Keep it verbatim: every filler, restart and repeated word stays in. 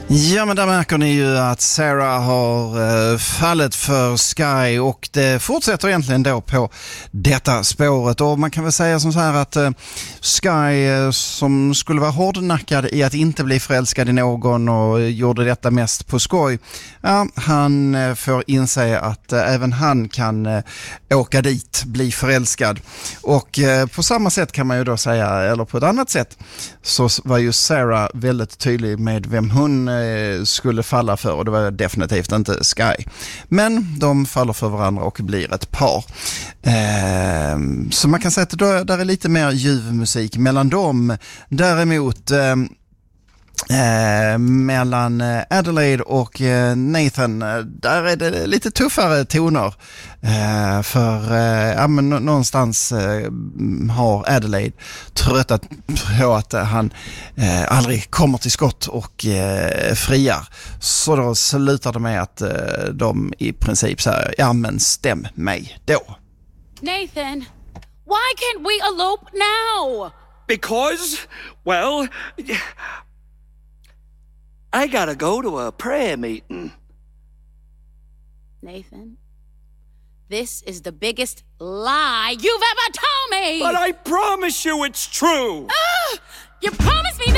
Ja, men där märker ni ju att Sarah har uh, fallit för Sky, och det fortsätter egentligen då på detta spåret. Och man kan väl säga som så här att uh, Sky uh, som skulle vara hårdnackad i att inte bli förälskad i någon och gjorde detta mest på skoj, ja, han uh, får inse att uh, även han kan uh, åka dit, bli förälskad. Och uh, på samma sätt kan man ju då säga, eller på ett annat sätt, så var ju Sarah väldigt tydlig med vem hon uh, skulle falla för, och det var definitivt inte Sky. Men de faller för varandra och blir ett par. Eh, så man kan säga att det där är lite mer ljuv musik mellan dem. Däremot eh, Eh, mellan Adelaide och eh, Nathan, där är det lite tuffare toner, eh, för eh, ja, men någonstans eh, har Adelaide tröttat på att eh, han eh, aldrig kommer till skott och eh, friar, så då slutar det med att eh, de i princip säger, ja men stäm mig då. Nathan, why can't we elope now? Because, well, I gotta go to a prayer meeting. Nathan, this is the biggest lie you've ever told me! But I promise you it's true! Ah, you promised me that!